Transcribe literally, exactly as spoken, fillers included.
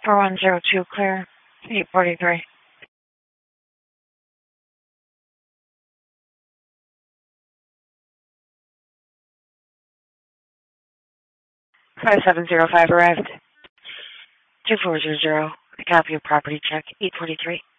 four one zero two clear, eight forty-three. five seven zero five arrived. two four zero zero. A copy of property check, eight forty-three.